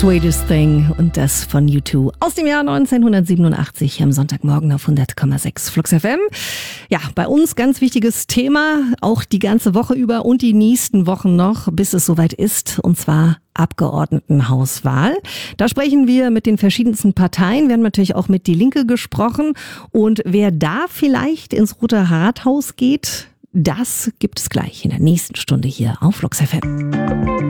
Sweetest Thing und das von U2 aus dem Jahr 1987 am Sonntagmorgen auf 100,6 Flux FM. Ja, bei uns ganz wichtiges Thema, auch die ganze Woche über und die nächsten Wochen noch, bis es soweit ist, und zwar Abgeordnetenhauswahl. Da sprechen wir mit den verschiedensten Parteien. Wir haben natürlich auch mit Die Linke gesprochen. Und wer da vielleicht ins Rote Rathaus geht, das gibt es gleich in der nächsten Stunde hier auf Flux FM.